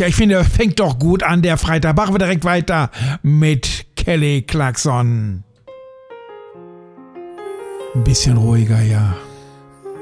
Ja, ich finde, fängt doch gut an, der Freitag. Machen wir direkt weiter mit Kelly Clarkson. Ein bisschen ruhiger, ja.